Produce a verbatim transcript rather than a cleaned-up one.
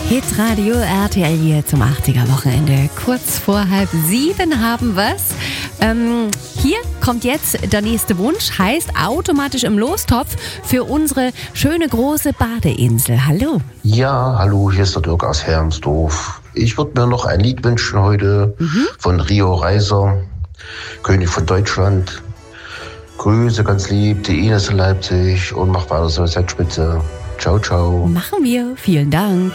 Hitradio R T L hier zum achtziger Wochenende. Kurz vor halb sieben haben wir's. Ähm, hier kommt jetzt der nächste Wunsch, heißt automatisch im Lostopf für unsere schöne große Badeinsel. Hallo. Ja, hallo, hier ist der Dirk aus Hermsdorf. Ich würde mir noch ein Lied wünschen heute mhm. von Rio Reiser, König von Deutschland. Grüße ganz lieb, die Ines in Leipzig und mach weiter so, seid spitze. Ciao, ciao. Machen wir. Vielen Dank.